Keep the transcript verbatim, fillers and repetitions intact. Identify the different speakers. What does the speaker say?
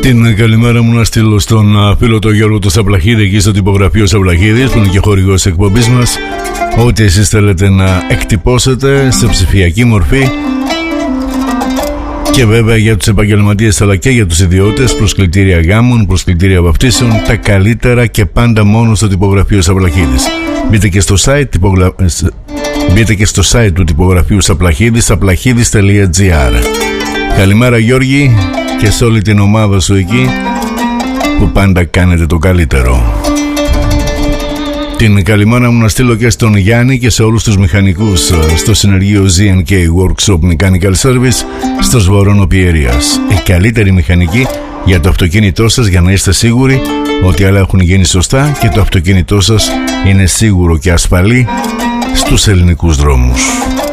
Speaker 1: Την καλημέρα μου να στείλω στον φίλο τον Γιώργο το Σαπλαχίδη, εκεί στο τυπογραφείο Σαπλαχίδης, που είναι και χορηγός της εκπομπής μας. Ό,τι εσείς θέλετε να εκτυπώσετε σε ψηφιακή μορφή. Και βέβαια για τους επαγγελματίες αλλά και για τους ιδιώτες, προσκλητήρια γάμων, προσκλητήρια βαπτίσεων, τα καλύτερα και πάντα μόνο στο τυπογραφείο Σαπλαχίδης. Μπείτε και στο site, τυπογρα... Μπείτε και στο site του τυπογραφείου Σαπλαχίδης, σαπλαχίδης τελεία τζι άρ. Καλημέρα Γιώργη και σε όλη την ομάδα σου εκεί που πάντα κάνετε το καλύτερο. Την καλημέρα μου να στείλω και στον Γιάννη και σε όλους τους μηχανικούς στο συνεργείο ζι εν κέι Workshop Mechanical Service στο Σβορώνο Πιερίας. Η καλύτερη μηχανική για το αυτοκίνητό σας, για να είστε σίγουροι ότι όλα έχουν γίνει σωστά και το αυτοκίνητό σας είναι σίγουρο και ασφαλή στους ελληνικούς δρόμους.